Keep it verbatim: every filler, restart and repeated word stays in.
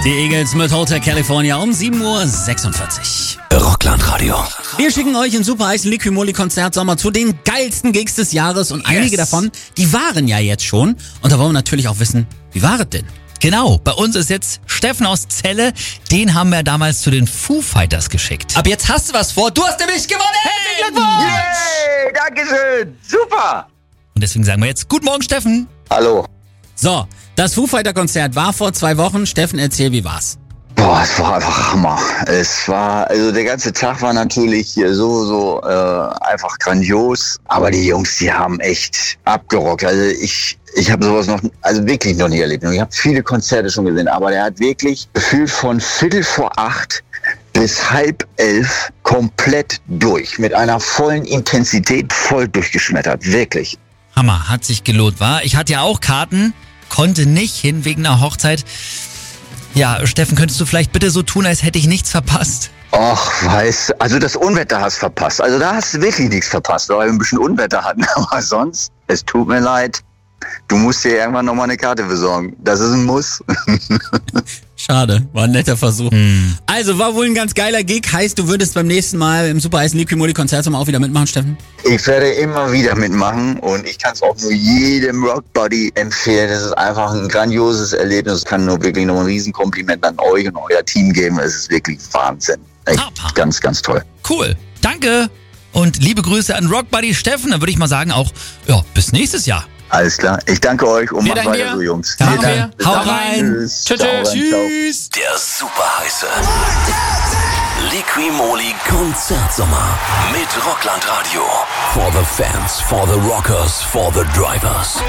Die Eagles mit Hotel California um sieben Uhr sechsundvierzig. Rockland Radio. Wir schicken euch ein super heißen Liquimoli-Konzert Sommer zu den geilsten Gigs des Jahres und Yes. einige davon, die waren ja jetzt schon. Und da wollen wir natürlich auch wissen, wie war es denn? Genau, bei uns ist jetzt Steffen aus Celle. Den haben wir damals zu den Foo Fighters geschickt. Ab jetzt hast du was vor. Du hast nämlich gewonnen! Herzlichen Glückwunsch! Yay, Dankeschön, super. Und deswegen sagen wir jetzt, guten Morgen, Steffen. Hallo. So, das Foo Fighter Konzert war vor zwei Wochen. Steffen, erzähl, wie war's? Boah, es war einfach Hammer. Es war, also der ganze Tag war natürlich so, so äh, einfach grandios. Aber die Jungs, die haben echt abgerockt. Also ich, ich habe sowas noch, also wirklich noch nie erlebt. Ich habe viele Konzerte schon gesehen, aber der hat wirklich gefühlt von Viertel vor acht bis halb elf komplett durch. Mit einer vollen Intensität voll durchgeschmettert. Wirklich. Hammer, hat sich gelohnt, war. Ich hatte ja auch Karten, konnte nicht hin wegen einer Hochzeit. Ja, Steffen, könntest du vielleicht bitte so tun, als hätte ich nichts verpasst? Ach, weiß, also das Unwetter hast verpasst. Also da hast du wirklich nichts verpasst, weil wir ein bisschen Unwetter hatten. Aber sonst, es tut mir leid, du musst dir irgendwann nochmal eine Karte besorgen. Das ist ein Muss. Schade, war ein netter Versuch. Hm. Also, war wohl ein ganz geiler Gig. Heißt, du würdest beim nächsten Mal im super heißen Liquimoli-Konzert Sommer auch wieder mitmachen, Steffen? Ich werde immer wieder mitmachen und ich kann es auch nur jedem Rockbody empfehlen. Das ist einfach ein grandioses Erlebnis. Ich kann nur wirklich noch ein Riesenkompliment an euch und euer Team geben. Es ist wirklich Wahnsinn. Echt Hammer. ganz, ganz toll. Cool, danke. Und liebe Grüße an Rockbuddy Steffen. Dann würde ich mal sagen auch, ja, bis nächstes Jahr. Alles klar. Ich danke euch und Wir macht danken weiter dir. so, Jungs. Machen Vielen wir. Dank. Bis Hau dann. rein. Tschüss. Tschüss. Ciao, ciao. Tschüss. Der super heiße Liquimoli Konzertsommer mit Rockland Radio. For the fans, for the rockers, for the drivers.